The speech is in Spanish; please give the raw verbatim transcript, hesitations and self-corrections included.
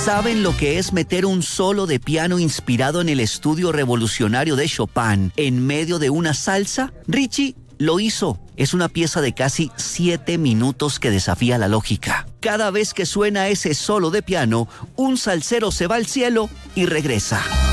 ¿Saben lo que es meter un solo de piano inspirado en el estudio revolucionario de Chopin en medio de una salsa? Richie lo hizo. Es una pieza de casi siete minutos que desafía la lógica. Cada vez que suena ese solo de piano, un salsero se va al cielo y regresa.